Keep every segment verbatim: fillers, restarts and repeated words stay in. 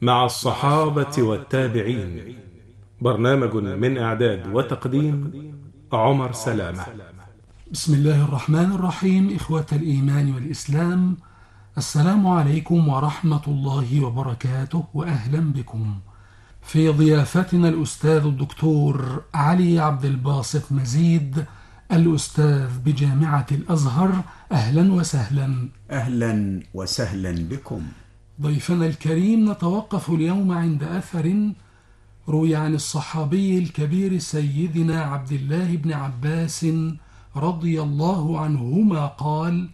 مع الصحابة والتابعين. برنامج من إعداد وتقديم عمر سلامة. بسم الله الرحمن الرحيم. إخوة الإيمان والإسلام، السلام عليكم ورحمة الله وبركاته، وأهلا بكم في ضيافتنا الأستاذ الدكتور علي عبد الباسط مزيد، الأستاذ بجامعة الأزهر. أهلا وسهلا. أهلا وسهلا بكم. ضيفنا الكريم، نتوقف اليوم عند أثر روي عن الصحابي الكبير سيدنا عبد الله بن عباس رضي الله عنهما قال: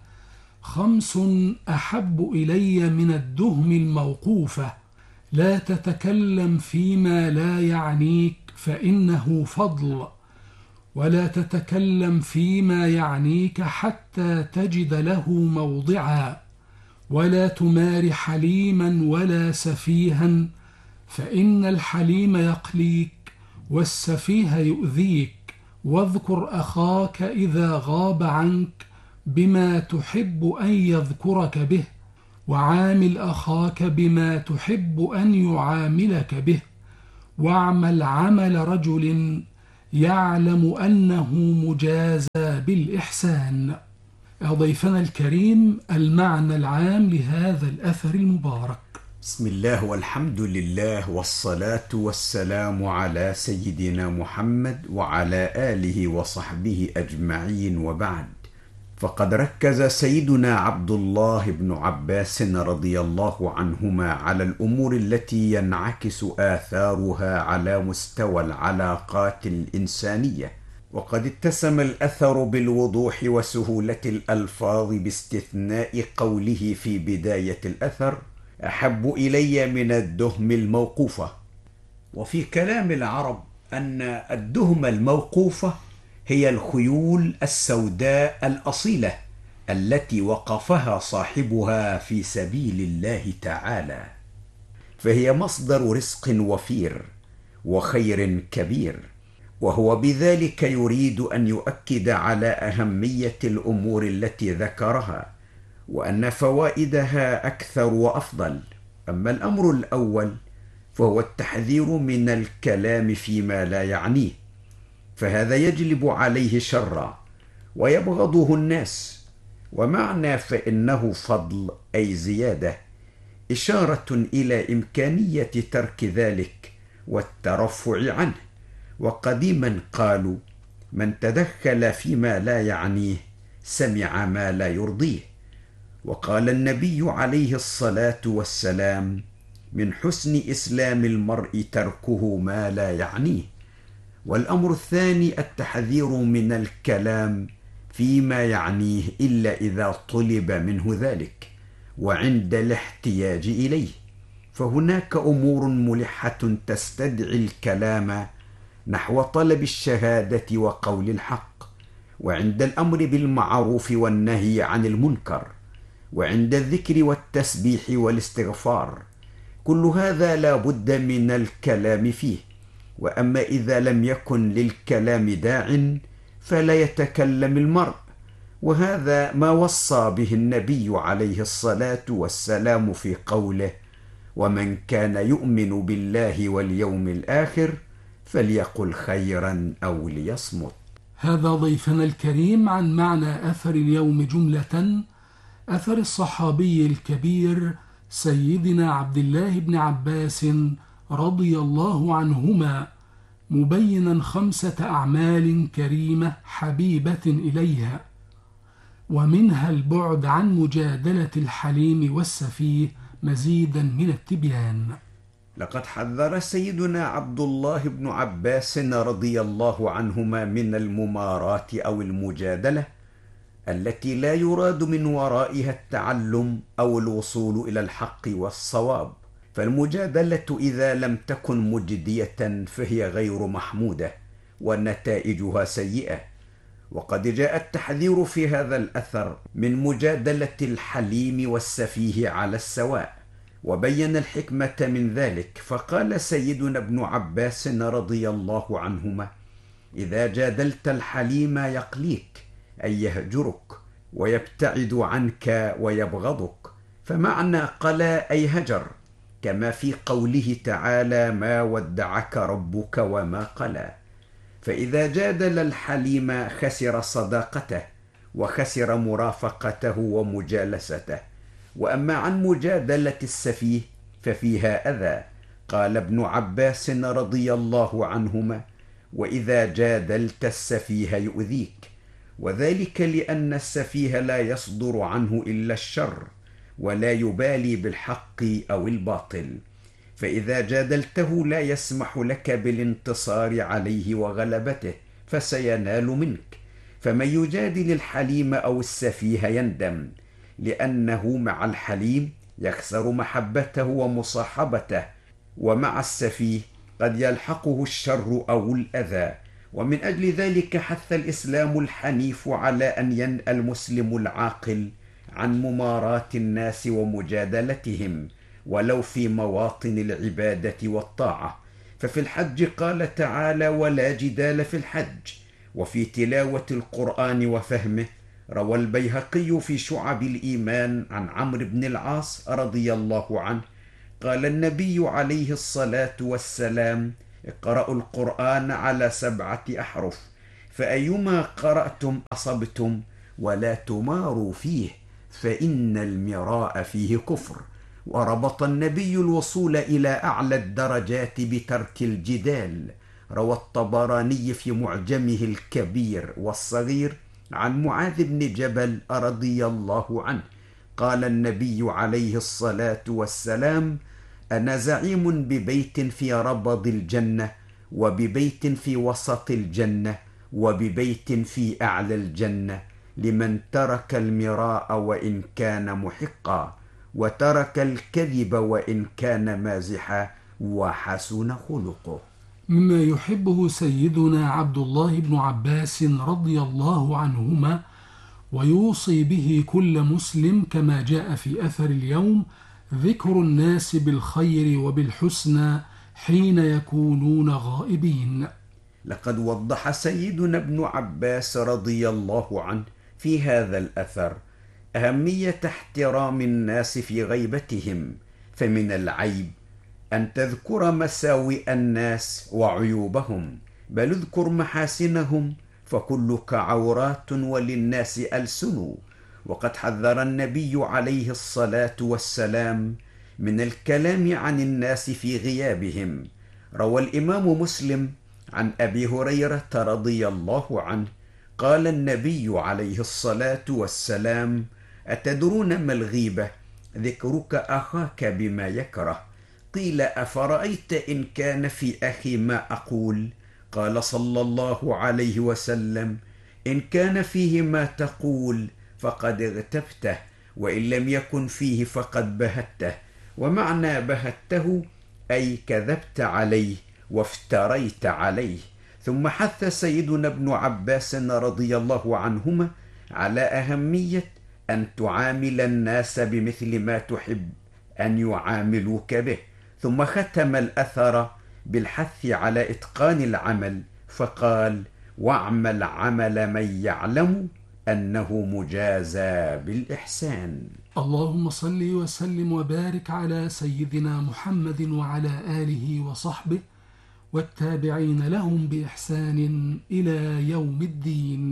خمس أحب إلي من الدهم الموقوفة: لا تتكلم فيما لا يعنيك فإنه فضل، ولا تتكلم فيما يعنيك حتى تجد له موضعا، ولا تمار حليما ولا سفيها فإن الحليم يقليك والسفيه يؤذيك، واذكر أخاك إذا غاب عنك بما تحب أن يذكرك به، وعامل أخاك بما تحب أن يعاملك به، واعمل عمل رجل يعلم أنه مجازى بالإحسان. يا ضيفنا الكريم، المعنى العام لهذا الأثر المبارك. بسم الله والحمد لله والصلاة والسلام على سيدنا محمد وعلى آله وصحبه أجمعين، وبعد. فقد ركز سيدنا عبد الله بن عباس رضي الله عنهما على الأمور التي ينعكس آثارها على مستوى العلاقات الإنسانية، وقد اتسم الأثر بالوضوح وسهولة الألفاظ باستثناء قوله في بداية الأثر: أحب إلي من الدهم الموقوفة. وفي كلام العرب أن الدهم الموقوفة هي الخيول السوداء الأصيلة التي وقفها صاحبها في سبيل الله تعالى، فهي مصدر رزق وفير وخير كبير، وهو بذلك يريد أن يؤكد على أهمية الأمور التي ذكرها، وأن فوائدها أكثر وأفضل. أما الأمر الأول فهو التحذير من الكلام فيما لا يعنيه، فهذا يجلب عليه شرا ويبغضه الناس. ومعنى فإنه فضل أي زيادة، إشارة إلى إمكانية ترك ذلك والترفع عنه. وقديما قالوا: من تدخل فيما لا يعنيه سمع ما لا يرضيه. وقال النبي عليه الصلاة والسلام: من حسن إسلام المرء تركه ما لا يعنيه. والأمر الثاني التحذير من الكلام فيما يعنيه إلا إذا طلب منه ذلك وعند الاحتياج إليه، فهناك أمور ملحة تستدعي الكلام نحو طلب الشهادة وقول الحق، وعند الأمر بالمعروف والنهي عن المنكر، وعند الذكر والتسبيح والاستغفار. كل هذا لا بد من الكلام فيه. وأما إذا لم يكن للكلام داع فلا يتكلم المرء، وهذا ما وصى به النبي عليه الصلاة والسلام في قوله: ومن كان يؤمن بالله واليوم الآخر فليقل خيرا أو ليصمت. هذا ضيفنا الكريم عن معنى أثر اليوم جملة، أثر الصحابي الكبير سيدنا عبد الله بن عباس رضي الله عنهما، مبينا خمسة أعمال كريمة حبيبة إليها، ومنها البعد عن مجادلة الحليم والسفيه مزيدا من التبيان. لقد حذر سيدنا عبد الله بن عباس رضي الله عنهما من المماراة أو المجادلة التي لا يراد من ورائها التعلم أو الوصول إلى الحق والصواب. فالمجادلة إذا لم تكن مجدية فهي غير محمودة ونتائجها سيئة. وقد جاء التحذير في هذا الأثر من مجادلة الحليم والسفيه على السواء، وبين الحكمة من ذلك، فقال سيدنا ابن عباس رضي الله عنهما: إذا جادلت الحليم يقليك، أي يهجرك ويبتعد عنك ويبغضك. فمعنى قلا أي هجر، كما في قوله تعالى: ما ودعك ربك وما قلى. فإذا جادل الحليم خسر صداقته وخسر مرافقته ومجالسته. وأما عن مجادلة السفيه ففيها أذى. قال ابن عباس رضي الله عنهما: وإذا جادلت السفيه يؤذيك، وذلك لأن السفيه لا يصدر عنه إلا الشر، ولا يبالي بالحق أو الباطل، فإذا جادلته لا يسمح لك بالانتصار عليه وغلبته، فسينال منك. فمن يجادل الحليم أو السفيه يندم، لأنه مع الحليم يخسر محبته ومصاحبته، ومع السفيه قد يلحقه الشر أو الأذى. ومن أجل ذلك حث الإسلام الحنيف على أن ينأى المسلم العاقل عن مماراة الناس ومجادلتهم، ولو في مواطن العبادة والطاعة. ففي الحج قال تعالى: ولا جدال في الحج. وفي تلاوة القرآن وفهمه روى البيهقي في شعب الإيمان عن عمرو بن العاص رضي الله عنه قال النبي عليه الصلاة والسلام: اقرأوا القرآن على سبعة أحرف، فأيما قرأتم أصبتم، ولا تماروا فيه، فإن المراء فيه كفر. وربط النبي الوصول إلى أعلى الدرجات بترك الجدال. روى الطبراني في معجمه الكبير والصغير عن معاذ بن جبل رضي الله عنه قال النبي عليه الصلاة والسلام: أنا زعيم ببيت في ربض الجنة، وببيت في وسط الجنة، وببيت في أعلى الجنة، لمن ترك المراء وإن كان محقا، وترك الكذب وإن كان مازحا، وحسن خلقه. مما يحبه سيدنا عبد الله بن عباس رضي الله عنهما ويوصي به كل مسلم كما جاء في أثر اليوم: ذكر الناس بالخير وبالحسنى حين يكونون غائبين. لقد وضح سيدنا ابن عباس رضي الله عنه في هذا الأثر أهمية احترام الناس في غيبتهم، فمن العيب أن تذكر مساوئ الناس وعيوبهم، بل اذكر محاسنهم، فكلك عورات وللناس ألسن. وقد حذر النبي عليه الصلاة والسلام من الكلام عن الناس في غيابهم. روى الإمام مسلم عن أبي هريرة رضي الله عنه قال النبي عليه الصلاة والسلام: أتدرون ما الغيبة؟ ذكرك أخاك بما يكره. قيل: أفرأيت إن كان في أخي ما أقول؟ قال صلى الله عليه وسلم: إن كان فيه ما تقول فقد اغتبته، وإن لم يكن فيه فقد بهته. ومعنى بهته أي كذبت عليه وافتريت عليه. ثم حث سيدنا ابن عباس رضي الله عنهما على أهمية أن تعامل الناس بمثل ما تحب أن يعاملوك به. ثم ختم الأثر بالحث على إتقان العمل، فقال: واعمل عمل من يعلم أنه مجازى بالإحسان. اللهم صل وسلم وبارك على سيدنا محمد وعلى آله وصحبه والتابعين لهم بإحسان إلى يوم الدين.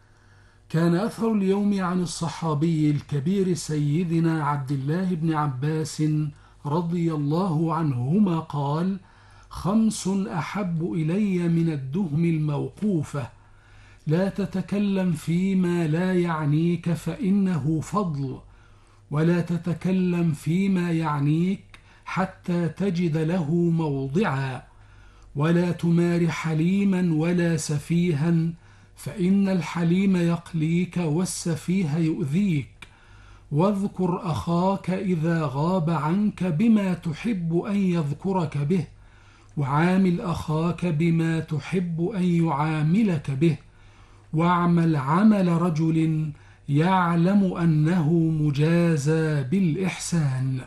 كان أثر اليوم عن الصحابي الكبير سيدنا عبد الله بن عباس رضي الله عنهما قال: خمس أحب إلي من الدهم الموقوفة: لا تتكلم فيما لا يعنيك فإنه فضل، ولا تتكلم فيما يعنيك حتى تجد له موضعا، ولا تمار حليما ولا سفيها فإن الحليم يقليك والسفيه يؤذيك، واذكر أخاك إذا غاب عنك بما تحب أن يذكرك به، وعامل أخاك بما تحب أن يعاملك به، واعمل عمل رجل يعلم أنه مجازى بالإحسان.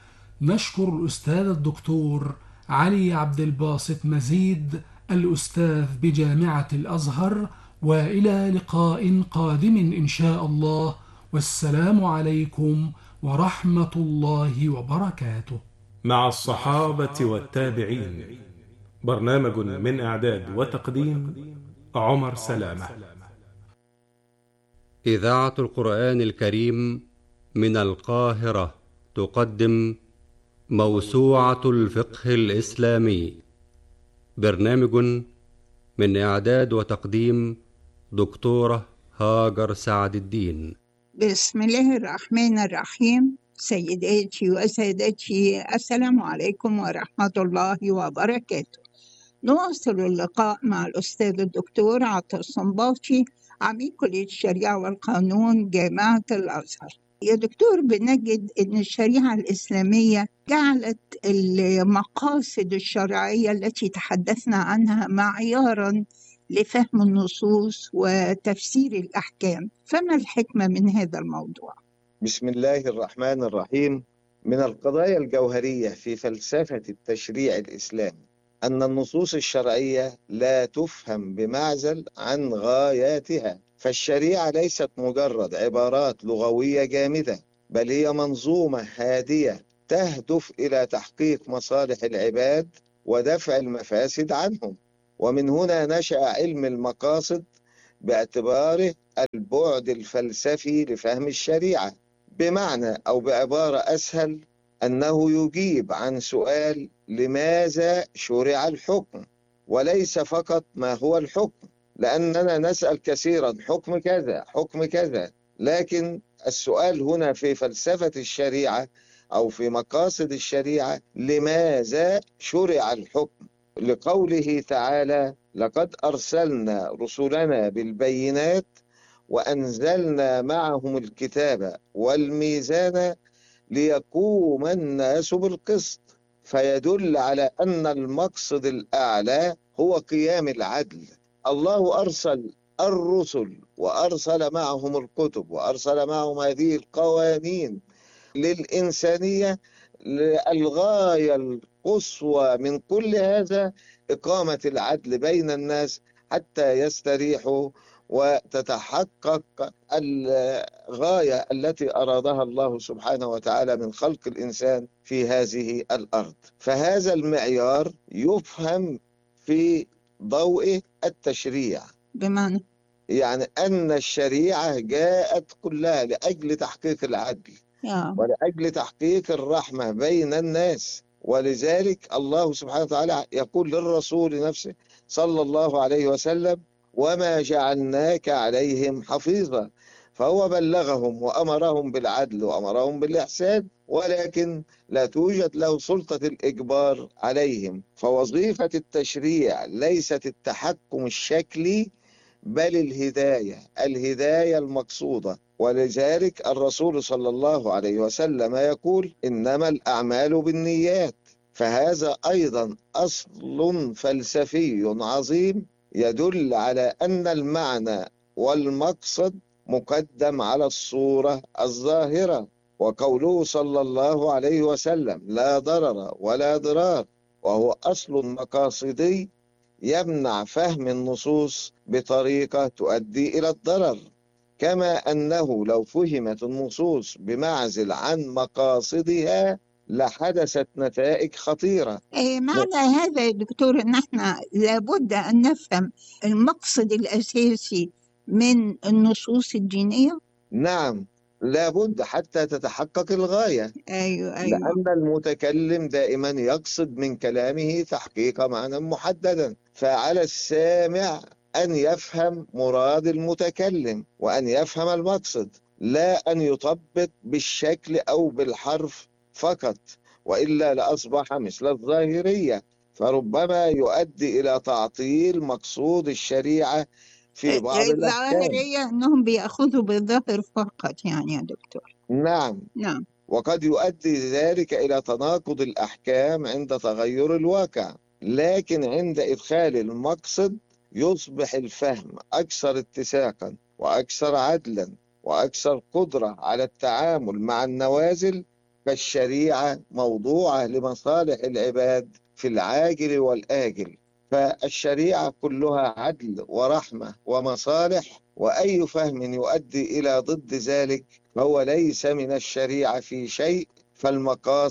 نشكر الأستاذ الدكتور علي عبد الباسط مزيد الأستاذ بجامعة الأزهر، وإلى لقاء قادم إن شاء الله، والسلام عليكم ورحمة الله وبركاته. مع الصحابة والتابعين. برنامج من إعداد وتقديم عمر سلامة. إذاعة القرآن الكريم من القاهرة تقدم موسوعة الفقه الإسلامي. برنامج من إعداد وتقديم دكتورة هاجر سعد الدين. بسم الله الرحمن الرحيم. سيداتي وسادتي، السلام عليكم ورحمة الله وبركاته. نواصل اللقاء مع الأستاذ الدكتور عطا الصنباطي، عميد كلية الشريعة والقانون جامعة الأزهر. يا دكتور، بنجد أن الشريعة الإسلامية جعلت المقاصد الشرعية التي تحدثنا عنها معياراً لفهم النصوص وتفسير الأحكام، فما الحكمة من هذا الموضوع؟ بسم الله الرحمن الرحيم. من القضايا الجوهرية في فلسفة التشريع الإسلامي أن النصوص الشرعية لا تفهم بمعزل عن غاياتها، فالشريعة ليست مجرد عبارات لغوية جامدة، بل هي منظومة هادية تهدف إلى تحقيق مصالح العباد ودفع المفاسد عنهم. ومن هنا نشأ علم المقاصد باعتباره البعد الفلسفي لفهم الشريعة، بمعنى أو بعبارة أسهل أنه يجيب عن سؤال لماذا شرع الحكم، وليس فقط ما هو الحكم، لأننا نسأل كثيرا حكم كذا حكم كذا، لكن السؤال هنا في فلسفة الشريعة أو في مقاصد الشريعة لماذا شرع الحكم، لقوله تعالى: لقد أرسلنا رسلنا بالبينات وأنزلنا معهم الكتاب والميزان ليقوم الناس بالقسط، فيدل على أن المقصد الأعلى هو قيام العدل. الله أرسل الرسل وأرسل معهم الكتب وأرسل معهم هذه القوانين للإنسانية. الغاية القصوى من كل هذا إقامة العدل بين الناس حتى يستريحوا وتتحقق الغاية التي أرادها الله سبحانه وتعالى من خلق الإنسان في هذه الأرض. فهذا المعيار يفهم في ضوء التشريع، بمعنى يعني أن الشريعة جاءت كلها لأجل تحقيق العدل يا. ولأجل تحقيق الرحمة بين الناس. ولذلك الله سبحانه وتعالى يقول للرسول نفسه صلى الله عليه وسلم: وما جعلناك عليهم حفيظا. فهو بلغهم وأمرهم بالعدل وأمرهم بالإحسان، ولكن لا توجد له سلطة الإجبار عليهم. فوظيفة التشريع ليست التحكم الشكلي بل الهداية الهداية المقصودة. ولذلك الرسول صلى الله عليه وسلم يقول: إنما الأعمال بالنيات. فهذا أيضا أصل فلسفي عظيم يدل على أن المعنى والمقصد مقدم على الصورة الظاهرة. وقوله صلى الله عليه وسلم: لا ضرر ولا ضرار، وهو أصل مقاصدي يمنع فهم النصوص بطريقة تؤدي إلى الضرر، كما أنه لو فهمت النصوص بمعزل عن مقاصدها لحدثت نتائج خطيرة. إيه معنى هذا يا دكتور، أن احنا لابد أن نفهم المقصد الأساسي من النصوص الدينية؟ نعم، لابد حتى تتحقق الغاية. أيوة أيوة. لأن المتكلم دائما يقصد من كلامه تحقيق معنى محددا، فعلى السامع أن يفهم مراد المتكلم وأن يفهم المقصد، لا أن يطبق بالشكل أو بالحرف فقط، وإلا لأصبح مثل الظاهرية، فربما يؤدي إلى تعطيل مقصود الشريعة في بعض الأحكام. الظاهرية أنهم بيأخذوا بالظاهر فقط يعني يا دكتور. نعم نعم. وقد يؤدي ذلك إلى تناقض الأحكام عند تغير الواقع، لكن عند إدخال المقصد يصبح الفهم أكثر اتساقا وأكثر عدلا وأكثر قدرة على التعامل مع النوازل. فالشريعة موضوعة لمصالح العباد في العاجل والآجل، فالشريعة كلها عدل ورحمة ومصالح، وأي فهم يؤدي إلى ضد ذلك فهو ليس من الشريعة في شيء. فالمقاصد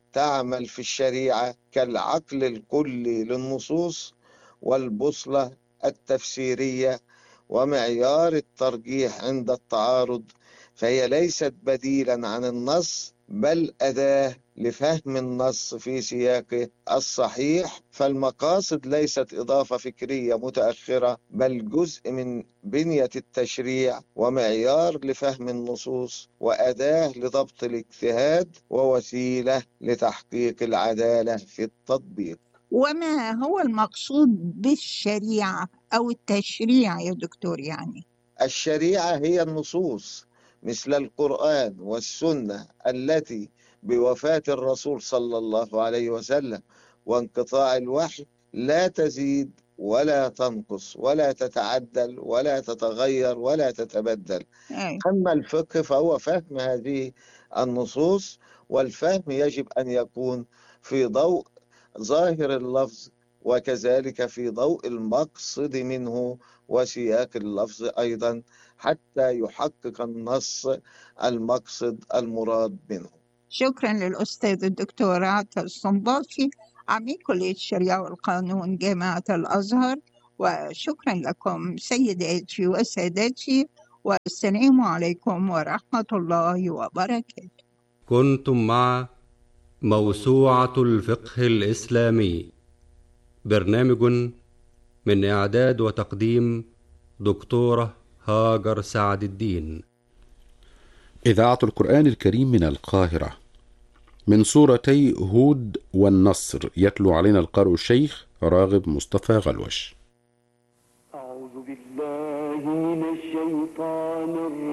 تعمل في الشريعة كالعقل الكلي للنصوص والبوصلة التفسيرية ومعيار الترجيح عند التعارض، فهي ليست بديلا عن النص بل أداة لفهم النص في سياقه الصحيح. فالمقاصد ليست إضافة فكرية متأخرة بل جزء من بنية التشريع ومعيار لفهم النصوص وأداة لضبط الاجتهاد ووسيلة لتحقيق العدالة في التطبيق. وما هو المقصود بالشريعة أو التشريع يا دكتور؟ يعني الشريعة هي النصوص مثل القرآن والسنة التي بوفاة الرسول صلى الله عليه وسلم وانقطاع الوحي لا تزيد ولا تنقص ولا تتعدل ولا تتغير ولا تتبدل. أي. أما الفقه فهو فهم هذه النصوص، والفهم يجب أن يكون في ضوء ظاهر اللفظ وكذلك في ضوء المقصد منه وسياق اللفظ أيضا حتى يحقق النص المقصد المراد منه. شكرا للأستاذ الدكتور عاطف الصنباطي عميد كلية الشريعة والقانون جامعة الأزهر، وشكرا لكم سيداتي وسادتي، والسلام عليكم ورحمة الله وبركاته. كنتم مع موسوعة الفقه الإسلامي، برنامج من إعداد وتقديم دكتورة هاجر سعد الدين. إذاعة القرآن الكريم من القاهرة، من سورتي هود والنصر، يتلو علينا القارئ الشيخ راغب مصطفى غلوش. أعوذ بالله من الشيطان الرجيم.